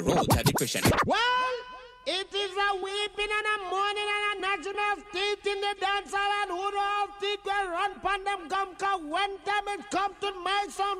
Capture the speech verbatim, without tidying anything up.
road to depression. Well, it is a weeping and a mourning and a national state in the dance hall, and who all think will run pon them come, cause when time it come to my son